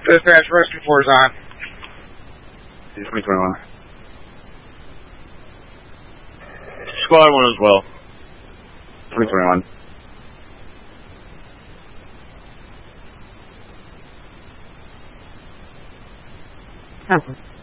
Dispatch, rescue force on. 2021. Squad 1 as well. 2021. Huh.